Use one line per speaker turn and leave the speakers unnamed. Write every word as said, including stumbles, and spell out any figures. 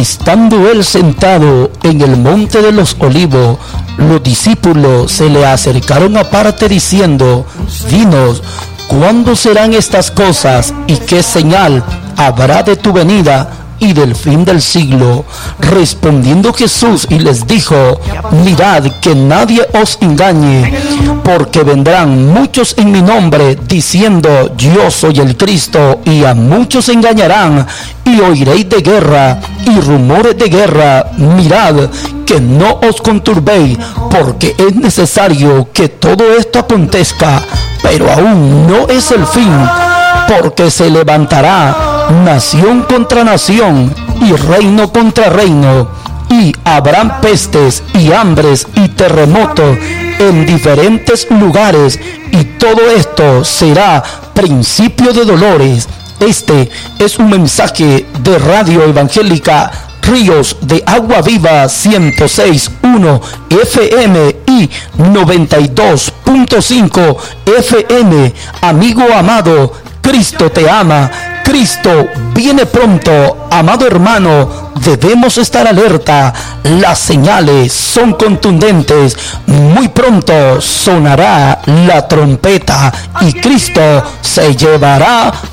Estando él sentado en el monte de los olivos, los discípulos se le acercaron aparte diciendo: Dinos, ¿cuándo serán estas cosas y qué señal habrá de tu venida y del fin del siglo? Respondiendo Jesús y les dijo: mirad que nadie os engañe, porque vendrán muchos en mi nombre diciendo: yo soy el Cristo, y a muchos engañarán, y oiréis de guerra y rumores de guerra. Mirad que no os conturbéis, porque es necesario que todo esto acontezca, pero aún no es el fin, porque se levantará nación contra nación y reino contra reino, y habrán pestes y hambres y terremotos en diferentes lugares, y todo esto será principio de dolores. Este es un mensaje de Radio Evangélica Ríos de Agua Viva ciento seis punto uno F M y noventa y dos punto cinco F M. Amigo amado, Cristo te ama, Cristo viene pronto. Amado hermano, debemos estar alerta. Las señales son contundentes. Muy pronto sonará la trompeta y Cristo se llevará